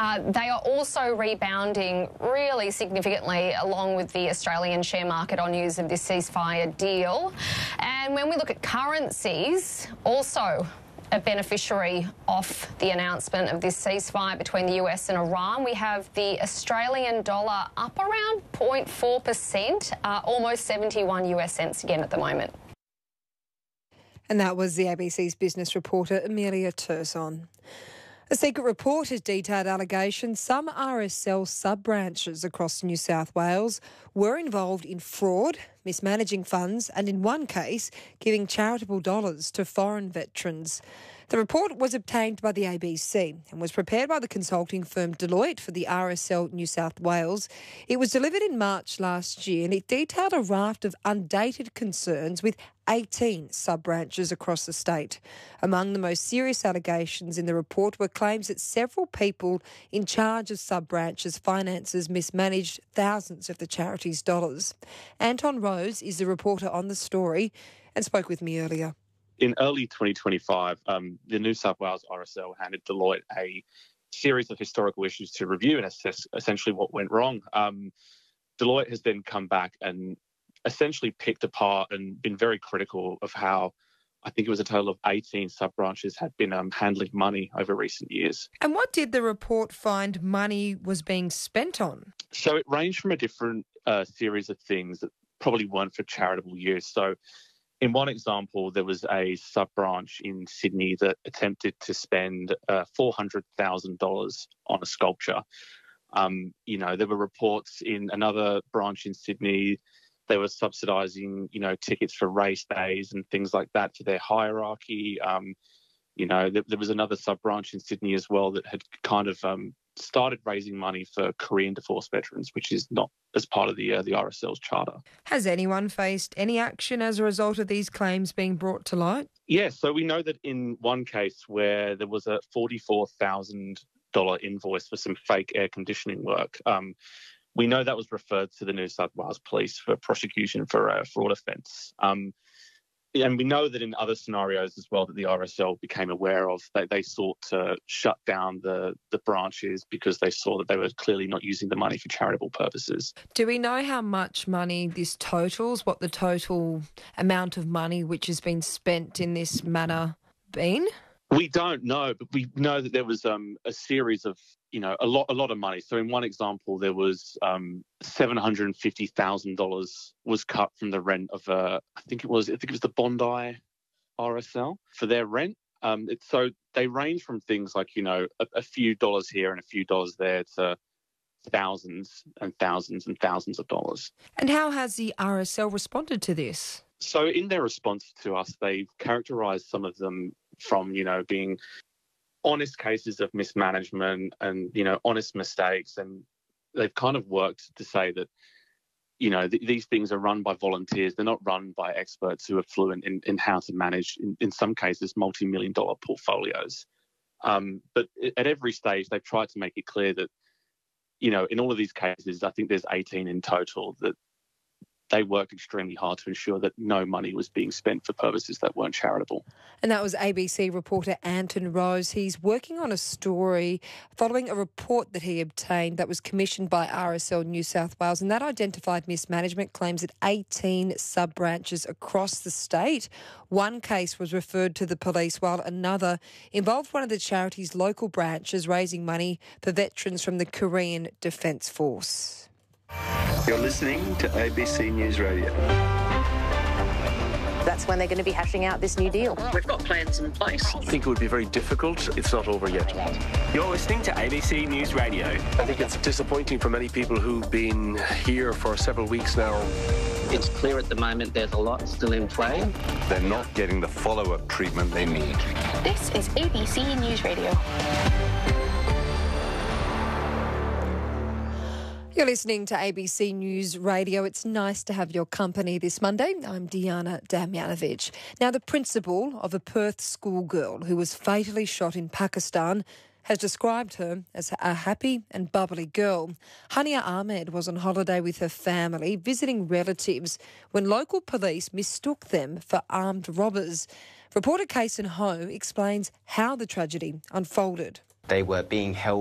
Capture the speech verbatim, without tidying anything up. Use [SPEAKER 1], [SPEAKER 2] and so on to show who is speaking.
[SPEAKER 1] Uh, they are also rebounding really significantly along with the Australian share market on news of this ceasefire deal. And when we look at currencies, also a beneficiary of the announcement of this ceasefire between the U S and Iran. We have the Australian dollar up around zero point four percent, uh, almost seventy-one U S cents again at the moment.
[SPEAKER 2] And that was the A B C's business reporter, Amelia Turson. A secret report has detailed allegations some R S L sub-branches across New South Wales were involved in fraud, mismanaging funds and, in one case, giving charitable dollars to foreign veterans. The report was obtained by the A B C and was prepared by the consulting firm Deloitte for the R S L New South Wales. It was delivered in March last year and it detailed a raft of undated concerns with eighteen sub-branches across the state. Among the most serious allegations in the report were claims that several people in charge of sub-branches' finances mismanaged thousands of the charity's dollars. Anton Rose is the reporter on the story and spoke with me earlier.
[SPEAKER 3] In early twenty twenty-five, um, the New South Wales R S L handed Deloitte a series of historical issues to review and assess essentially what went wrong. Um, Deloitte has then come back and essentially picked apart and been very critical of how I think it was a total of eighteen sub-branches had been um, handling money over recent years.
[SPEAKER 2] And what did the report find money was being spent on?
[SPEAKER 3] So it ranged from a different uh, series of things that probably weren't for charitable use. So in one example, there was a sub-branch in Sydney that attempted to spend uh, four hundred thousand dollars on a sculpture. Um, you know, there were reports in another branch in Sydney. They were subsidising, you know, tickets for race days and things like that for their hierarchy. Um, you know, there, there was another sub-branch in Sydney as well that had kind of um, started raising money for Korean divorce veterans, which is not as part of the uh, the R S L's charter.
[SPEAKER 2] Has anyone faced any action as a result of these claims being brought to light?
[SPEAKER 3] Yeah, so we know that in one case where there was a forty-four thousand dollars invoice for some fake air conditioning work, um, we know that was referred to the New South Wales Police for prosecution for a fraud offence. Um, and we know that in other scenarios as well that the R S L became aware of, they, they sought to shut down the, the branches because they saw that they were clearly not using the money for charitable purposes.
[SPEAKER 2] Do we know how much money this totals, what the total amount of money which has been spent in this manner been?
[SPEAKER 3] We don't know, but we know that there was um, a series of, you know, a lot, a lot of money. So in one example, there was um, seven hundred fifty thousand dollars was cut from the rent of, uh, I think it was, I think it was the Bondi R S L for their rent. Um, it's, so they range from things like, you know, a, a few dollars here and a few dollars there to thousands and thousands and thousands of dollars.
[SPEAKER 2] And how has the R S L responded to this?
[SPEAKER 3] So in their response to us, they've characterised some of them from, you know, being honest cases of mismanagement and, you know, honest mistakes. And they've kind of worked to say that, you know, th- these things are run by volunteers. They're not run by experts who are fluent in, in how to manage, in, in some cases, multi-million dollar portfolios. Um, but at every stage, they've tried to make it clear that, you know, in all of these cases, I think there's eighteen in total, that they worked extremely hard to ensure that no money was being spent for purposes that weren't charitable.
[SPEAKER 2] And that was A B C reporter Anton Rose. He's working on a story following a report that he obtained that was commissioned by R S L New South Wales, and that identified mismanagement claims at eighteen sub-branches across the state. One case was referred to the police, while another involved one of the charity's local branches raising money for veterans from the Korean Defence Force.
[SPEAKER 4] You're listening to A B C News Radio.
[SPEAKER 5] That's when they're going to be hashing out this new deal.
[SPEAKER 6] We've got plans in place.
[SPEAKER 7] I think it would be very difficult. It's not over yet.
[SPEAKER 8] You're listening to A B C News Radio.
[SPEAKER 7] I think it's disappointing for many people who've been here for several weeks now.
[SPEAKER 6] It's clear at the moment there's a lot still in play.
[SPEAKER 9] They're not getting the follow-up treatment they need.
[SPEAKER 10] This is A B C News Radio.
[SPEAKER 2] You're listening to A B C News Radio. It's nice to have your company this Monday. I'm Diana Damjanovic. Now, the principal of a Perth schoolgirl who was fatally shot in Pakistan has described her as a happy and bubbly girl. Hania Ahmed was on holiday with her family, visiting relatives, when local police mistook them for armed robbers. Reporter Kason Ho explains how the tragedy unfolded.
[SPEAKER 11] They were being held